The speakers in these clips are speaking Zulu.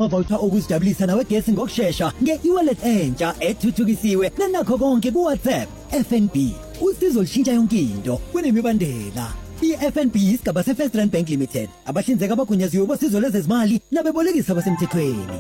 ama-voucher okuzijabulisa nawe gesi ngokushesha nge-e-wallet entsha ethuthukisiwe nenakho konke ku-WhatsApp. FNB, usizo lushintsha yonke into kunemibandela. I-FNB isigaba se-First Rand Bank Limited, abahlinzeka abagunyaziwe bosizo lwezezimali nabebolekisi abasemthethweni.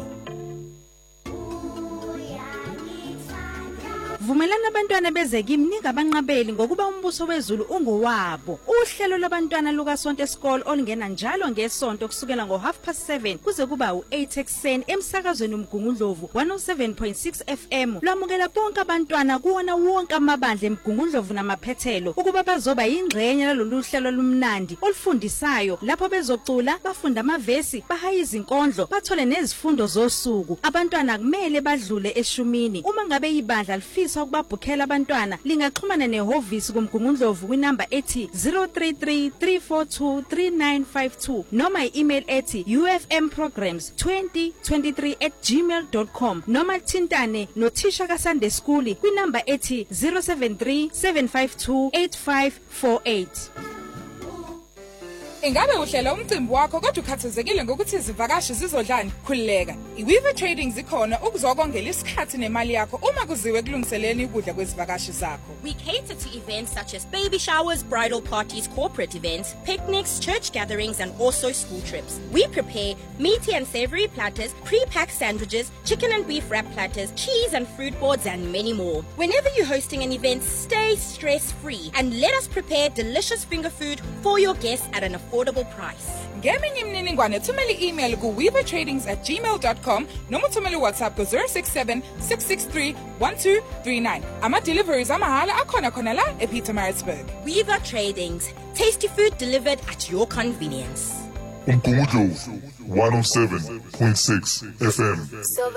Vumelana abantwana beze kimi ningabanqabeli ngokuba umbuso wezulu ungowabo. Uhlelo labantwana lukaSonto School olungena njalo ngesonto kusukela ngo7:30 kuze kuba u8 ekseni emsakazweni uMgungundlovu 107.6 FM. Lwamukela bonke abantwana kuwona wonke amabandla eMgungundlovu namaphethelo ukuba bazoba ingxenye lalolu hlelo lumnandi olufundisayo lapho bezocula, bafunda amavesi, bahaye izinkondlo, bathole nezifundo zosuku. Abantwana kumele badlule eshumini. Uma ngabe ibandla lifisa ukubabhukhela abantwana lingaxhumana nehovisi kuMgungundlovu kwinamba ethi 033 342 3952 noma i-email ethi ufmprograms2023@gmail.com noma thintane nothisha kaSunday School kwinamba ethi 073 752 8548. Ingabe uhlela umcimbi wakho kodwa ukhathazekile ngokuthi izivakashi zizodlani? Khulileka. iWeaver Trading zikhona ukuzokongela isikhathi nemali yakho uma kuziwe kulungiseleni ukudla kwezivakashi zakho. We cater to events such as baby showers, bridal parties, corporate events, picnics, church gatherings, and also school trips. We prepare meaty and savory platters, pre-packed sandwiches, chicken and beef wrap platters, cheese and fruit boards, and many more. Whenever you're hosting an event, stay stress-free and let us prepare delicious finger food for your guests at an affordable price. Ngeminye imininingwane thumela i-email ku-weavertradings@gmail.com noma thumela uWhatsApp ku-067 663 1239. Ama-deliveries amahala akhona khona la ePietermaritzburg. Weaver Tradings. Tasty food delivered at your convenience. Umgungundlovu 107.6 FM.